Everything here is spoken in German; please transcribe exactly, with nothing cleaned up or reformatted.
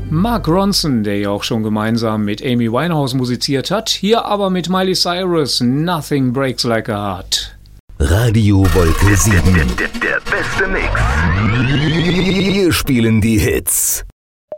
Mark Ronson, der ja auch schon gemeinsam mit Amy Winehouse musiziert hat, hier aber mit Miley Cyrus, Nothing Breaks Like a Heart. Radio Wolke sieben. Der, der, der beste Mix. Wir spielen die Hits.